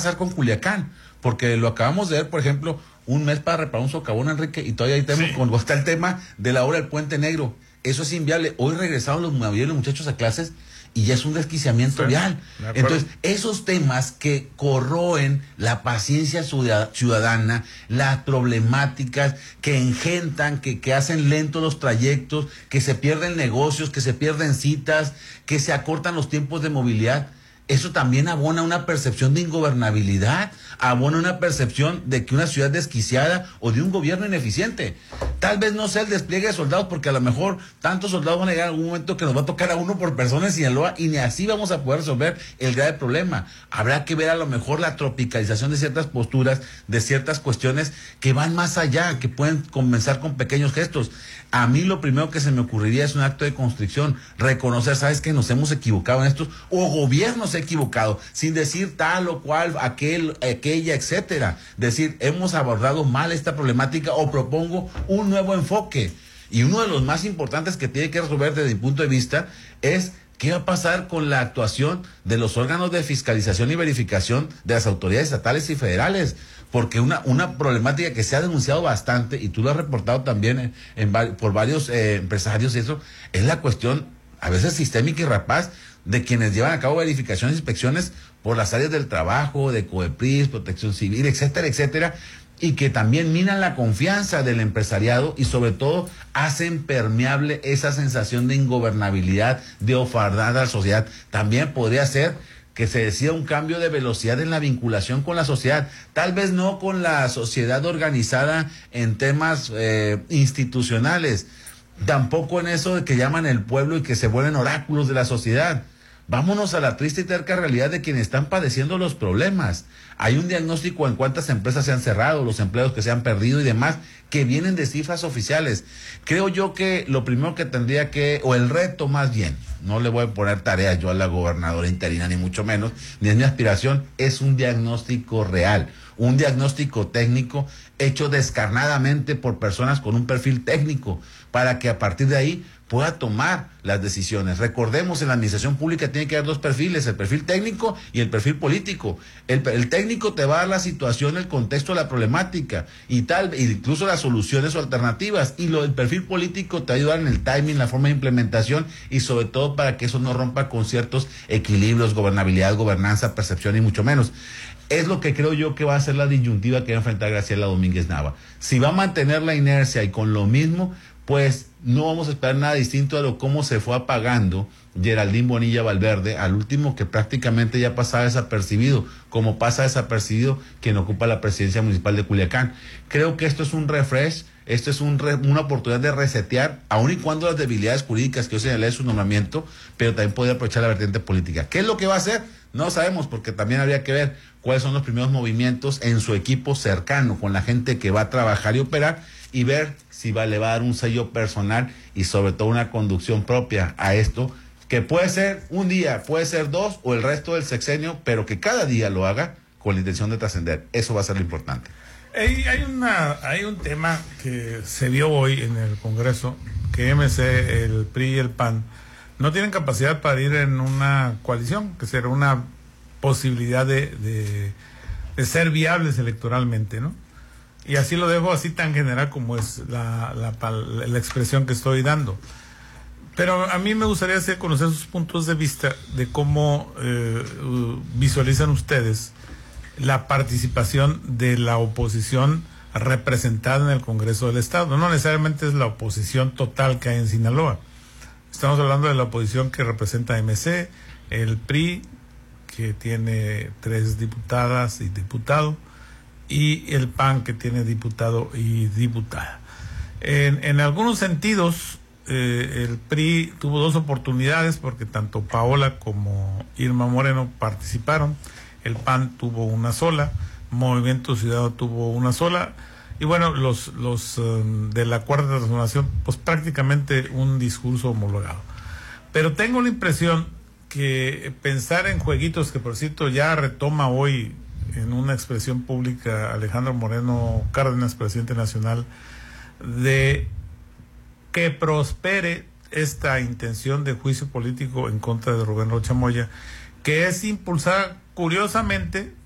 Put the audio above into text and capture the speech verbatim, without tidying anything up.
pasar con Culiacán, porque lo acabamos de ver, por ejemplo, un mes para reparar un socavón, Enrique, y todavía ahí tenemos, sí. Cuando está el tema de la obra del Puente Negro, eso es inviable. Hoy regresaron los, los muchachos a clases y ya es un desquiciamiento sí, vial. Entonces, esos temas que corroen la paciencia ciudadana, las problemáticas que engentan, que, que hacen lentos los trayectos, que se pierden negocios, que se pierden citas, que se acortan los tiempos de movilidad, eso también abona una percepción de ingobernabilidad, abona una percepción de que una ciudad desquiciada o de un gobierno ineficiente. Tal vez no sea el despliegue de soldados, porque a lo mejor tantos soldados van a llegar a algún momento que nos va a tocar a uno por persona en Sinaloa y ni así vamos a poder resolver el grave problema. Habrá que ver a lo mejor la tropicalización de ciertas posturas, de ciertas cuestiones que van más allá, que pueden comenzar con pequeños gestos. A mí lo primero que se me ocurriría es un acto de constricción, reconocer, ¿sabes qué? Nos hemos equivocado en estos, o gobiernos se ha equivocado, sin decir tal o cual, aquel, aquella, etcétera. Decir, hemos abordado mal esta problemática o propongo un nuevo enfoque. Y uno de los más importantes que tiene que resolver desde mi punto de vista es ¿qué va a pasar con la actuación de los órganos de fiscalización y verificación de las autoridades estatales y federales? Porque una, una problemática que se ha denunciado bastante, y tú lo has reportado también en, en, por varios eh, empresarios, y eso es la cuestión, a veces sistémica y rapaz, de quienes llevan a cabo verificaciones e inspecciones por las áreas del trabajo, de COEPRIS, Protección Civil, etcétera, etcétera, y que también minan la confianza del empresariado y sobre todo hacen permeable esa sensación de ingobernabilidad, de ofardar a la sociedad. También podría ser que se decida un cambio de velocidad en la vinculación con la sociedad, tal vez no con la sociedad organizada en temas eh, institucionales, tampoco en eso de que llaman el pueblo y que se vuelven oráculos de la sociedad. Vámonos a la triste y terca realidad de quienes están padeciendo los problemas. Hay un diagnóstico en cuántas empresas se han cerrado, los empleos que se han perdido y demás, que vienen de cifras oficiales. Creo yo que lo primero que tendría que, o el reto más bien, no le voy a poner tareas yo a la gobernadora interina, ni mucho menos, ni es mi aspiración, es un diagnóstico real, un diagnóstico técnico hecho descarnadamente por personas con un perfil técnico, para que a partir de ahí pueda tomar las decisiones. Recordemos, en la administración pública tiene que haber dos perfiles, el perfil técnico y el perfil político. El, el técnico te va a dar la situación, el contexto de la problemática y tal, incluso las soluciones o alternativas, y lo del perfil político te va a ayudar en el timing, la forma de implementación y sobre todo para que eso no rompa con ciertos equilibrios, gobernabilidad, gobernanza, percepción y mucho menos. Es lo que creo yo que va a ser la disyuntiva que va a enfrentar Graciela Domínguez Nava. Si va a mantener la inercia y con lo mismo, pues no vamos a esperar nada distinto a lo cómo se fue apagando Geraldine Bonilla Valverde, al último que prácticamente ya pasaba desapercibido, como pasa desapercibido quien ocupa la presidencia municipal de Culiacán. Creo que esto es un refresh, esto es un re, una oportunidad de resetear, aun y cuando las debilidades jurídicas que yo señalé de su nombramiento, pero también podría aprovechar la vertiente política. ¿Qué es lo que va a hacer? No sabemos, porque también habría que ver cuáles son los primeros movimientos en su equipo cercano, con la gente que va a trabajar y operar, y ver si va, le va a dar un sello personal y sobre todo una conducción propia a esto, que puede ser un día, puede ser dos o el resto del sexenio, pero que cada día lo haga con la intención de trascender. Eso va a ser lo importante. Hay, hay, una, hay un tema que se vio hoy en el Congreso, que M C, el P R I y el P A N no tienen capacidad para ir en una coalición, que será una posibilidad de, de, de ser viables electoralmente, ¿no? Y así lo dejo así tan general como es la, la, la expresión que estoy dando. Pero a mí me gustaría hacer conocer sus puntos de vista de cómo eh, visualizan ustedes la participación de la oposición representada en el Congreso del Estado. No necesariamente es la oposición total que hay en Sinaloa. Estamos hablando de la oposición que representa a M C, el P R I, que tiene tres diputadas y diputado, y el P A N, que tiene diputado y diputada. En, en algunos sentidos, eh, el P R I tuvo dos oportunidades, porque tanto Paola como Irma Moreno participaron. El P A N tuvo una sola, Movimiento Ciudadano tuvo una sola, y bueno, los, los um, de la Cuarta Transformación, pues prácticamente un discurso homologado. Pero tengo la impresión que pensar en jueguitos, que por cierto ya retoma hoy en una expresión pública Alejandro Moreno Cárdenas, presidente nacional, de que prospere esta intención de juicio político en contra de Rubén Rocha Moya, que es impulsada curiosamente